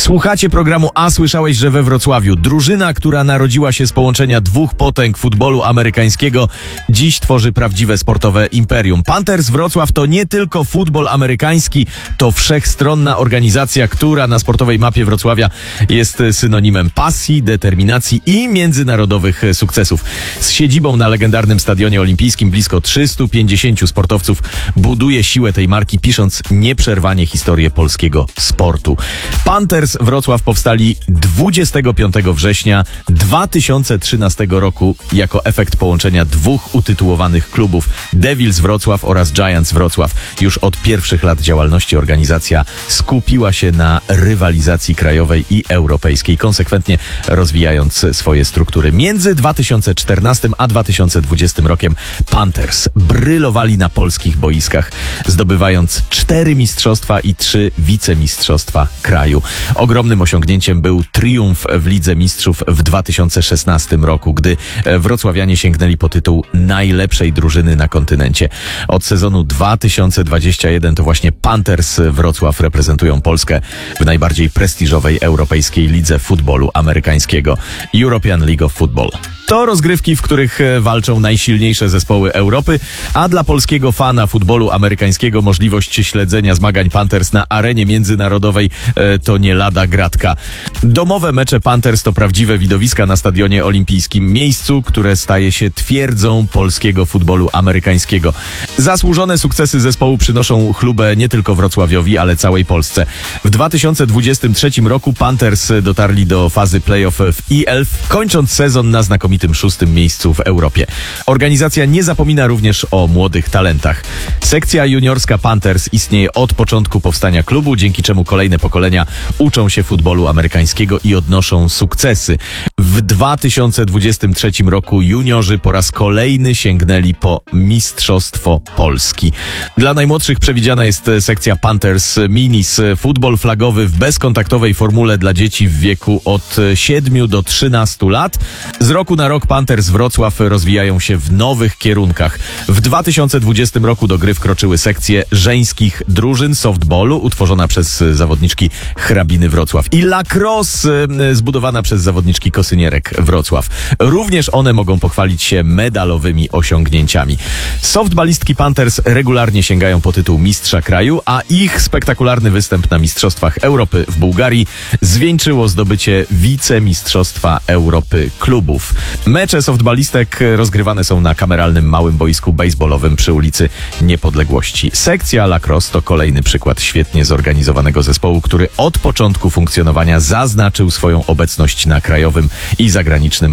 Słuchacie programu A słyszałeś, że we Wrocławiu drużyna, która narodziła się z połączenia dwóch potęg futbolu amerykańskiego, dziś tworzy prawdziwe sportowe imperium. Panthers Wrocław to nie tylko futbol amerykański, to wszechstronna organizacja, która na sportowej mapie Wrocławia jest synonimem pasji, determinacji i międzynarodowych sukcesów. Z siedzibą na legendarnym Stadionie Olimpijskim blisko 350 sportowców buduje siłę tej marki, pisząc nieprzerwanie historię polskiego sportu. Panthers Wrocław powstali 25 września 2013 roku jako efekt połączenia dwóch utytułowanych klubów Devils Wrocław oraz Giants Wrocław. Już od pierwszych lat działalności organizacja skupiła się na rywalizacji krajowej i europejskiej, konsekwentnie rozwijając swoje struktury. Między 2014 a 2020 rokiem Panthers brylowali na polskich boiskach, zdobywając 4 mistrzostwa i 3 wicemistrzostwa kraju. Ogromnym osiągnięciem był triumf w Lidze Mistrzów w 2016 roku, gdy wrocławianie sięgnęli po tytuł najlepszej drużyny na kontynencie. Od sezonu 2021 to właśnie Panthers Wrocław reprezentują Polskę w najbardziej prestiżowej europejskiej lidze futbolu amerykańskiego, European League of Football. To rozgrywki, w których walczą najsilniejsze zespoły Europy, a dla polskiego fana futbolu amerykańskiego możliwość śledzenia zmagań Panthers na arenie międzynarodowej to nie lada gratka. Domowe mecze Panthers to prawdziwe widowiska na Stadionie Olimpijskim, miejscu, które staje się twierdzą polskiego futbolu amerykańskiego. Zasłużone sukcesy zespołu przynoszą chlubę nie tylko Wrocławiowi, ale całej Polsce. W 2023 roku Panthers dotarli do fazy playoff w ELF, kończąc sezon na znakomitym 6. miejscu w Europie. Organizacja nie zapomina również o młodych talentach. Sekcja juniorska Panthers istnieje od początku powstania klubu, dzięki czemu kolejne pokolenia uczą się futbolu amerykańskiego i odnoszą sukcesy. W 2023 roku juniorzy po raz kolejny sięgnęli po Mistrzostwo Polski. Dla najmłodszych przewidziana jest sekcja Panthers Minis, futbol flagowy w bezkontaktowej formule dla dzieci w wieku od 7 do 13 lat. Z roku na rok Panthers Wrocław rozwijają się w nowych kierunkach. W 2020 roku do gry wkroczyły sekcje żeńskich drużyn softballu, utworzona przez zawodniczki Hrabiny Wrocław, i lacrosse, zbudowana przez zawodniczki Kosynierek Wrocław. Również one mogą pochwalić się medalowymi osiągnięciami. Softballistki Panthers regularnie sięgają po tytuł mistrza kraju, a ich spektakularny występ na Mistrzostwach Europy w Bułgarii zwieńczyło zdobycie wicemistrzostwa Europy klubów. Mecze softballistek rozgrywane są na kameralnym małym boisku baseballowym przy ulicy Niepodległości. Sekcja lacrosse to kolejny przykład świetnie zorganizowanego zespołu, który od początku funkcjonowania zaznaczył swoją obecność na krajowym i zagranicznym